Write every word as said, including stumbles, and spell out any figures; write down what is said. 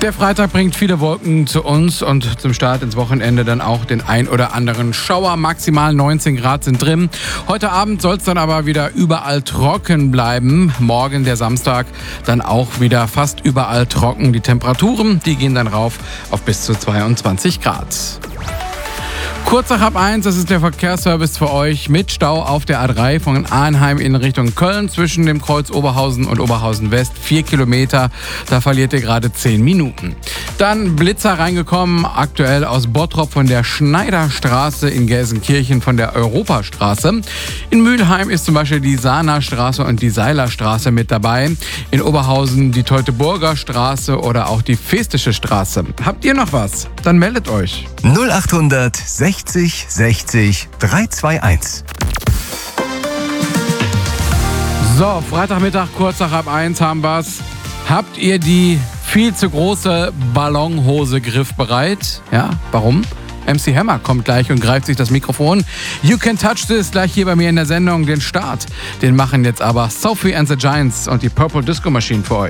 Der Freitag bringt viele Wolken zu uns und zum Start ins Wochenende dann auch den ein oder anderen Schauer. Maximal neunzehn Grad sind drin. Heute Abend soll es dann aber wieder überall trocken bleiben. Morgen, der Samstag, dann auch wieder fast überall trocken. Die Temperaturen, die gehen dann rauf auf bis zu zweiundzwanzig Grad. Kurz nach halb eins, das ist der Verkehrsservice für euch mit Stau auf der A drei von Arnheim in Richtung Köln zwischen dem Kreuz Oberhausen und Oberhausen West. Vier Kilometer, da verliert ihr gerade zehn Minuten. Dann Blitzer reingekommen, aktuell aus Bottrop von der Schneiderstraße, in Gelsenkirchen von der Europastraße. In Mülheim ist zum Beispiel die Sahnerstraße und die Seilerstraße mit dabei. In Oberhausen die Teutoburger Straße oder auch die Festische Straße. Habt ihr noch was? Dann meldet euch. null achthundert sechzig sechzig dreihundertzweiundzwanzig. So, Freitagmittag, kurz nach halb eins haben wir's. Habt ihr die viel zu große Ballonhose griffbereit? Ja, warum? M C Hammer kommt gleich und greift sich das Mikrofon. You Can Touch This gleich hier bei mir in der Sendung. Den Start, den machen jetzt aber Sophie and the Giants und die Purple Disco Machine für euch.